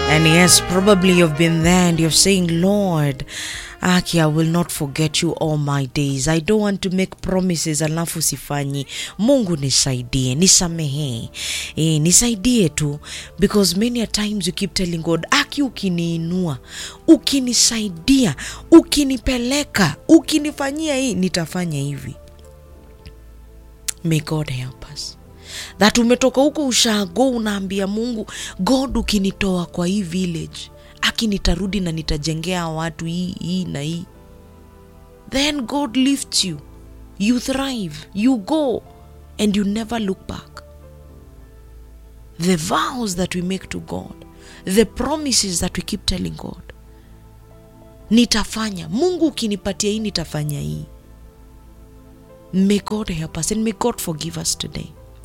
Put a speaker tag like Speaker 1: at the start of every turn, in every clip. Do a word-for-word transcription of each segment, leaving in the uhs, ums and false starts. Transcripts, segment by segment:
Speaker 1: And yes, probably you've been there and you're saying, Lord, Aki, I will not forget you all my days. I don't want to make promises alafu sifanyi. Mungu nisaidie, nisamehe. Eh, nisaidie tu. Because many a times you keep telling God, Aki ukiniinua, ukinisaidia, ukinipeleka, ukinifanyia hii, nitafanya hivi. May God help us. That umetoka huko ushago unaambia Mungu, God ukinitoa kwa hii village, Aki nitarudi na nitajengea watu hii hii na hii. Then God lifts you. You thrive. You go. And you never look back. The vows that we make to God. The promises that we keep telling God. Nitafanya. Mungu ukinipatia hii nitafanya hii. May God help us and may God forgive us today.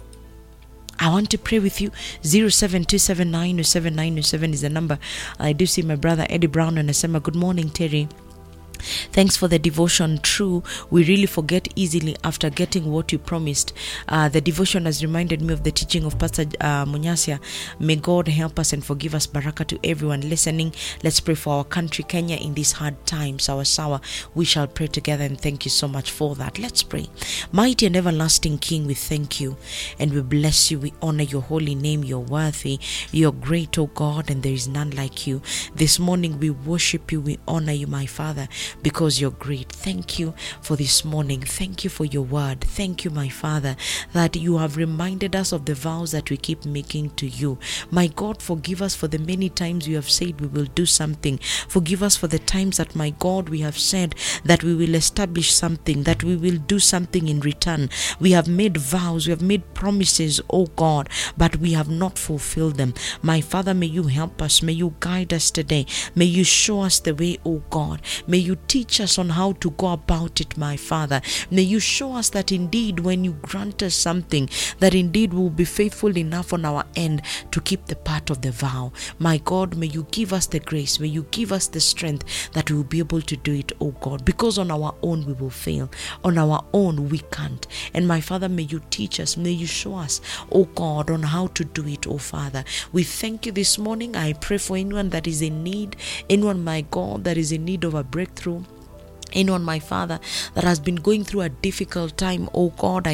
Speaker 1: I want to pray with you. zero seven two seven nine zero seven nine zero seven is the number. I do see my brother Eddie Brown and Asema. Good morning, Terry. Thanks for the devotion. True, we really forget easily after getting what you promised. Uh, the devotion has reminded me of the teaching of Pastor uh, Munyasia. May God help us and forgive us. Baraka to everyone listening. Let's pray for our country, Kenya, in these hard times. Our Sawa, we shall pray together, and thank you so much for that. Let's pray. Mighty and everlasting King, we thank you and we bless you. We honor your holy name. You're worthy. You're great, oh God, and there is none like you. This morning we worship you. We honor you, my Father, because you're great. Thank you for this morning. Thank you for your word. Thank you, my Father, that you have reminded us of the vows that we keep making to you. My God, forgive us for the many times we have said we will do something. Forgive us for the times that, my God, we have said that we will establish something, that we will do something in return. We have made vows, we have made promises, oh God, but we have not fulfilled them. My Father, may you help us. May you guide us today. May you show us the way, oh God. May you teach us on how to go about it, my Father. May you show us that indeed when you grant us something, that indeed we will be faithful enough on our end to keep the part of the vow. My God, may you give us the grace, may you give us the strength that we will be able to do it, oh God, because on our own we will fail. On our own we can't. And my Father, may you teach us, may you show us, oh God, on how to do it, oh Father. We thank you this morning. I pray for anyone that is in need, anyone, my God, that is in need of a breakthrough. Anyone, my Father, that has been going through a difficult time, oh God, I